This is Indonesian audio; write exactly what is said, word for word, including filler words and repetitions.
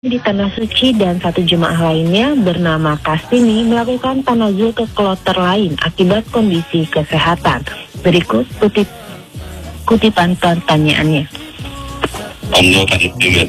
di Tanah Suci dan satu jemaah lainnya bernama Kastini melakukan tanazul ke kloter lain akibat kondisi kesehatan. Berikut kutip, kutipan pertanyaannya. Allah kan juga